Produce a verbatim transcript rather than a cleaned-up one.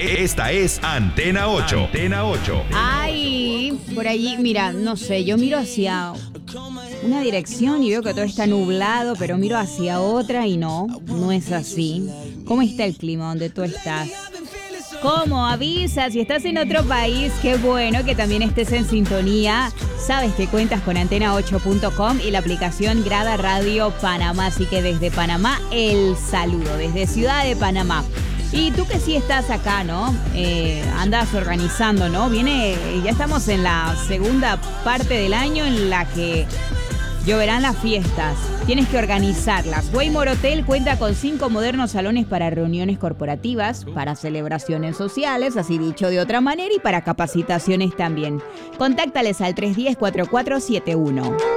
Esta es Antena ocho. Antena ocho. Ay, por allí, mira, no sé, yo miro hacia una dirección y veo que todo está nublado, pero miro hacia otra y no, no es así. ¿Cómo está el clima donde tú estás? ¿Cómo? Avisa, si estás en otro país, qué bueno que también estés en sintonía. Sabes que cuentas con antena ocho punto com y la aplicación Grada Radio Panamá. Así que desde Panamá, el saludo, desde Ciudad de Panamá. Y tú que sí estás acá, ¿no? Eh, andas organizando, ¿no? Viene, ya estamos en la segunda parte del año en la que lloverán las fiestas. Tienes que organizarlas. Waymore Hotel cuenta con cinco modernos salones para reuniones corporativas, para celebraciones sociales, así dicho de otra manera, y para capacitaciones también. Contáctales al tres uno cero, cuatro cuatro siete uno.